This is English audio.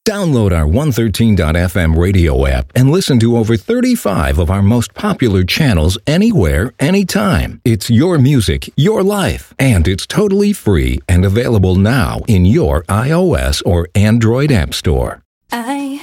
Download our 113.fm radio app and listen to over 35 of our most popular channels anywhere, anytime. It's your music, your life, and it's totally free and available now in your iOS or Android app store. I